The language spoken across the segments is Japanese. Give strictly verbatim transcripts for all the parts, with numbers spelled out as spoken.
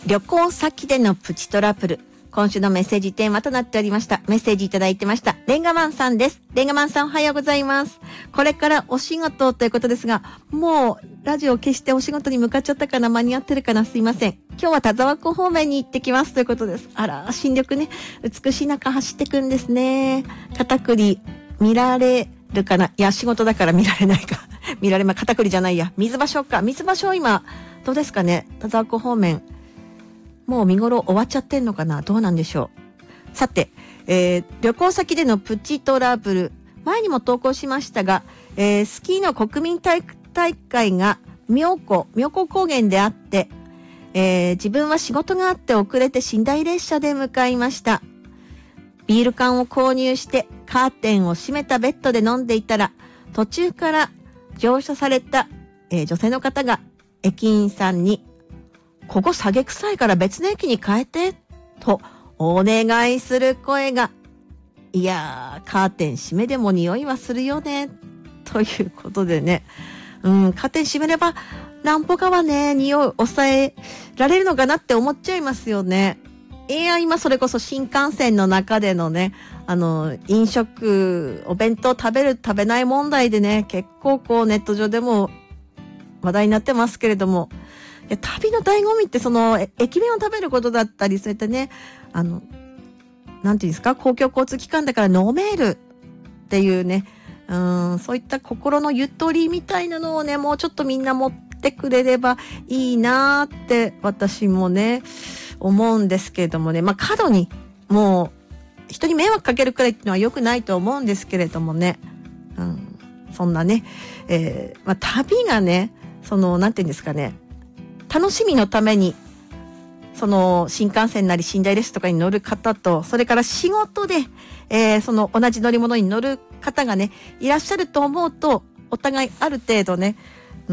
旅行先でのプチトラブル。今週のメッセージテーマとなっておりました。メッセージいただいてました。レンガマンさんです。レンガマンさんおはようございます。これからお仕事ということですが、もうラジオを消してお仕事に向かっちゃったかな、間に合ってるかな、すいません。今日は田沢湖方面に行ってきますということです。あら、新緑ね、美しい中走ってくんですね。片栗見られるかな。いや、仕事だから見られないか。見られま、片栗じゃないや。水場所か。水場所今、どうですかね。田沢湖方面。もう見頃終わっちゃってんのかな、どうなんでしょう。さて、えー、旅行先でのプチトラブル。前にも投稿しましたが、えー、スキーの国民体育大会が妙高、妙高高原であって、えー、自分は仕事があって遅れて寝台列車で向かいました。ビール缶を購入してカーテンを閉めたベッドで飲んでいたら、途中から乗車された、えー、女性の方が駅員さんに、ここ下げ臭いから別の駅に変えて、とお願いする声が。いやー、カーテン閉めでも匂いはするよね。ということでね。うん、カーテン閉めれば、なんぼかはね、匂い抑えられるのかなって思っちゃいますよね。いや、今それこそ新幹線の中でのね、あの、飲食、お弁当食べる食べない問題でね、結構こうネット上でも話題になってますけれども、いや、旅の醍醐味ってその駅弁を食べることだったり、そういったね、あの、なんていうんですか、公共交通機関だから飲めるっていうね、うん、そういった心のゆとりみたいなのをね、もうちょっとみんな持ってくれればいいなーって私もね、思うんですけれどもね、まあ過度にもう人に迷惑かけるくらいっていうのは良くないと思うんですけれどもね、うん、そんなね、えー、まあ旅がね、その、なんていうんですかね、楽しみのためにその新幹線なり寝台列車とかに乗る方と、それから仕事で、えー、その同じ乗り物に乗る方がねいらっしゃると思うと、お互いある程度ね、うん、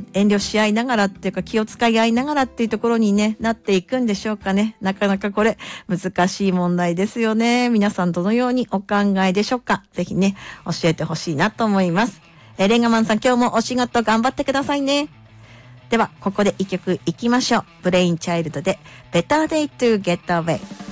遠慮し合いながらっていうか気を使い合いながらっていうところにねなっていくんでしょうかね。なかなかこれ難しい問題ですよね。皆さんどのようにお考えでしょうか。ぜひね教えてほしいなと思います。えー、レンガマンさん、今日もお仕事頑張ってくださいね。ではここで一曲いきましょう。ブレインチャイルドで Better Day to Get Away。